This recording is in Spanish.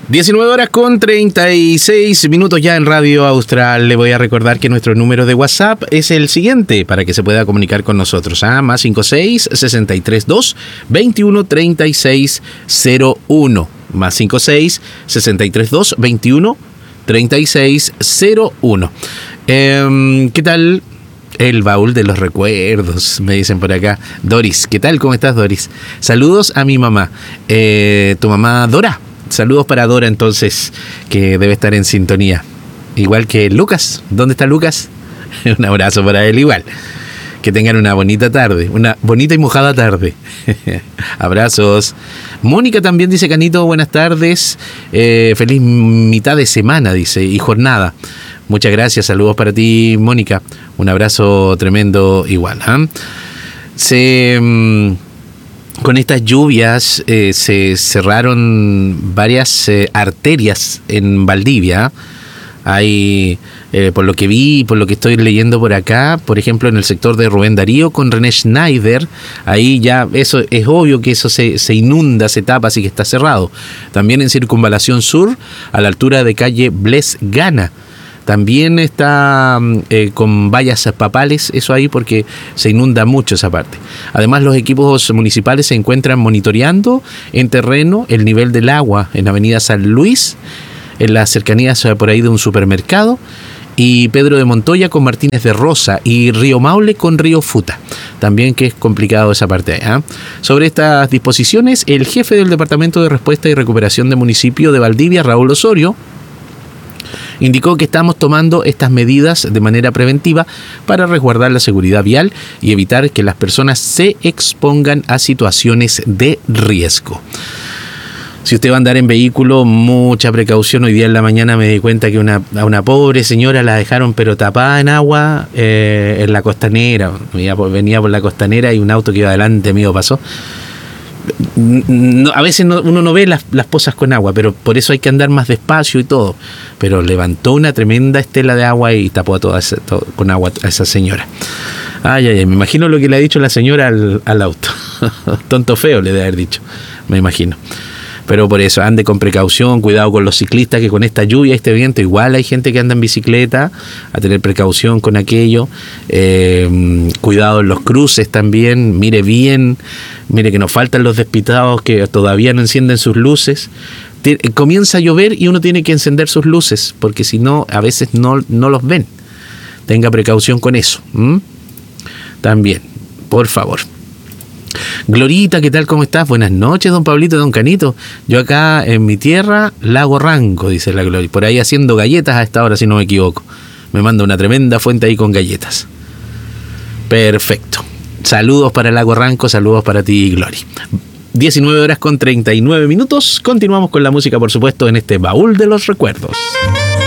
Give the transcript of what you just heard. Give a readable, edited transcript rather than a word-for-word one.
19 horas con 36 minutos ya en Radio Austral. Le voy a recordar que nuestro número de WhatsApp es el siguiente para que se pueda comunicar con nosotros. Más 56 63 2 21 36 01. Más 56 63 2 21 36 01. ¿Qué tal? El baúl de los recuerdos, me dicen por acá. Doris, ¿qué tal? ¿Cómo estás, Doris? Saludos a mi mamá. Tu mamá Dora. Saludos para Dora, entonces, que debe estar en sintonía. Igual que Lucas. ¿Dónde está Lucas? Un abrazo para él igual. Que tengan una bonita tarde, una bonita y mojada tarde. Abrazos. Mónica también dice, Canito, buenas tardes. Feliz mitad de semana, dice, y jornada. Muchas gracias, saludos para ti, Mónica. Un abrazo tremendo igual. Con estas lluvias se cerraron varias arterias en Valdivia. Hay, por lo que vi, por lo que estoy leyendo por acá, por ejemplo, en el sector de Rubén Darío con René Schneider, ahí ya eso es obvio que eso se inunda, se tapa, así que está cerrado. También en Circunvalación Sur, a la altura de calle Bles Gana. También está con vallas papales, eso ahí, porque se inunda mucho esa parte. Además, los equipos municipales se encuentran monitoreando en terreno el nivel del agua en Avenida San Luis, en las cercanías por ahí de un supermercado, y Pedro de Montoya con Martínez de Rosa, y Río Maule con Río Futa. También que es complicado esa parte. Sobre estas disposiciones, el jefe del Departamento de Respuesta y Recuperación del municipio de Valdivia, Raúl Osorio, indicó que estamos tomando estas medidas de manera preventiva para resguardar la seguridad vial y evitar que las personas se expongan a situaciones de riesgo. Si usted va a andar en vehículo, mucha precaución. Hoy día en la mañana me di cuenta que a una pobre señora la dejaron pero tapada en agua en la costanera. Venía por la costanera y un auto que iba adelante mío pasó. No, a veces uno no ve las pozas con agua, pero por eso hay que andar más despacio y todo. Pero levantó una tremenda estela de agua y tapó todo con agua a esa señora. Ay, me imagino lo que le ha dicho la señora al auto. Tonto feo le debe haber dicho, me imagino. Pero por eso, ande con precaución, cuidado con los ciclistas, que con esta lluvia, este viento, igual hay gente que anda en bicicleta, a tener precaución con aquello. Cuidado en los cruces también, mire bien, mire que nos faltan los despistados que todavía no encienden sus luces. Comienza a llover y uno tiene que encender sus luces, porque si no, a veces no los ven. Tenga precaución con eso. También, por favor. Glorita, ¿qué tal? ¿Cómo estás? Buenas noches, don Pablito, don Canito. Yo acá en mi tierra, Lago Ranco, dice la Gloria. Por ahí haciendo galletas a esta hora, si no me equivoco. Me manda una tremenda fuente ahí con galletas. Perfecto. Saludos para Lago Ranco, saludos para ti, Glory. 19 horas con 39 minutos. Continuamos con la música, por supuesto, en este baúl de los recuerdos.